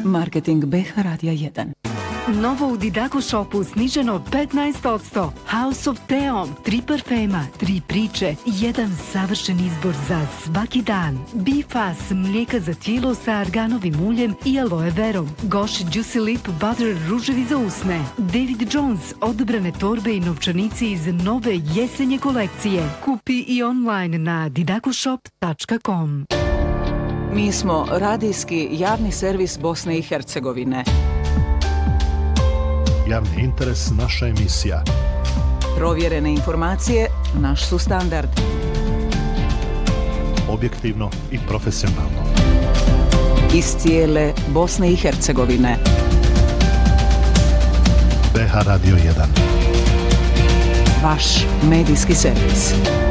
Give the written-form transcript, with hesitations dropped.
Marketing BH Radija 1. Novo u Didaco Shopu sniženo 15%. House of Theom, 3 parfema, 3 priče, jedan savršen izbor za svaki dan. Bifas, mlijeka za tijelo sa arganovim uljem i aloe verom. Gosh Juicy Lip Butter, ruževi za usne. David Jones, odabrane torbe i novčanici iz nove jesenje kolekcije. Kupi i online na didacoshop.com. Mi smo radijski javni servis Bosne i Hercegovine. Javni interes naša emisija. Provjerene informacije naš su standard. Objektivno i profesionalno. Iz cijele Bosne i Hercegovine. BH Radio 1. Vaš medijski servis.